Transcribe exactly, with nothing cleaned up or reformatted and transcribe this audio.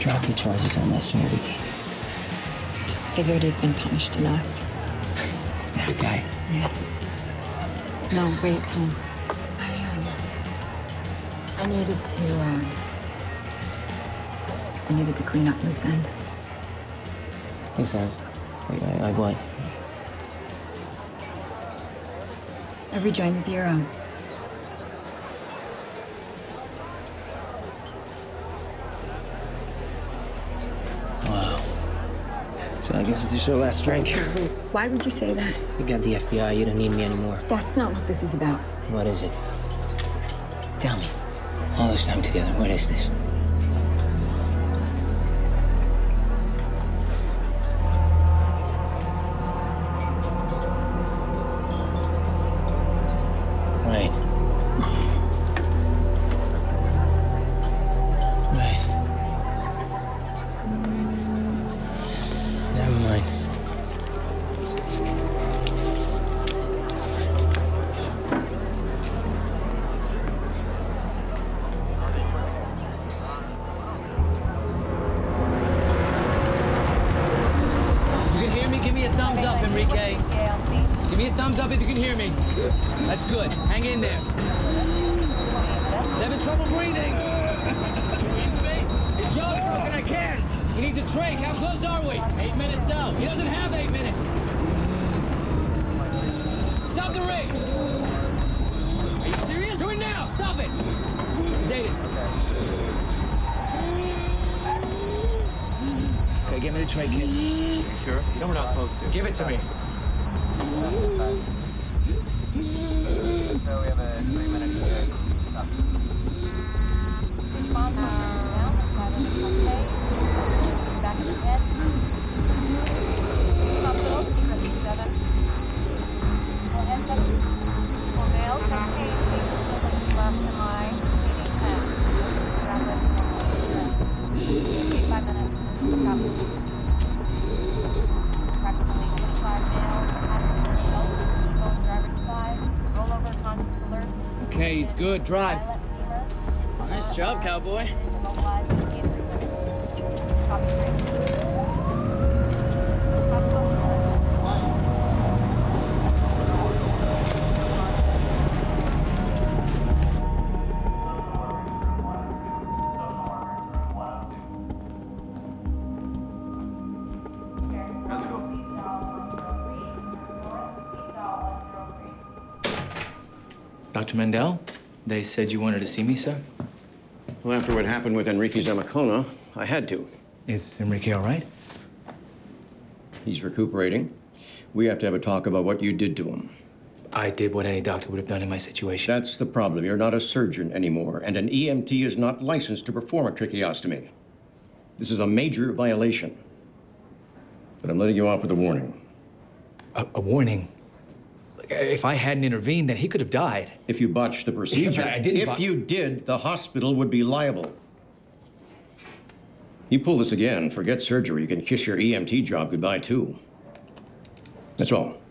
drop the charges on Mister Ricky? Just figured he's been punished enough. That guy. Yeah. No, wait, Tom. I, um... I needed to, uh... I needed to clean up loose ends. He says. Like, like, like what? I rejoined the Bureau. Wow. So I guess this is your last drink. Why would you say that? You got the F B I. You don't need me anymore. That's not what this is about. What is it? Tell me. All this time together, what is this? Right. Right. Never mind. You can hear me? Give me a thumbs up, Enrique. Give me a thumbs up if you can hear me. That's good. Hang in there. He's having trouble breathing. His jaw's broken. I can't. He needs a trach. How close are we? Eight minutes out. He doesn't have eight minutes. Stop the rig. Are you serious? Do it now. Stop it. Sedate it. Okay, give me the trach kit. You sure? You know we're not supposed to. Give it to me. So we have a three-minute period. Response now. Okay. Back of the head. Hospital, seven. Go ahead, seven. For male, fifteen. Left in line. Meeting ten. Five minutes. Copy. Approximately twenty-five males. Okay, he's good. Drive. Nice job, cowboy. How's it go? Doctor Mendel, they said you wanted to see me, sir. Well, after what happened with Enrique Zamacona, I had to. Is Enrique all right? He's recuperating. We have to have a talk about what you did to him. I did what any doctor would have done in my situation. That's the problem. You're not a surgeon anymore, and an E M T is not licensed to perform a tracheostomy. This is a major violation. But I'm letting you off with a warning. A, a warning? Like, if I hadn't intervened, then he could have died. If you botched the procedure, Yeah, but I didn't if bot- you did, the hospital would be liable. You pull this again, forget surgery. You can kiss your E M T job goodbye, too. That's all.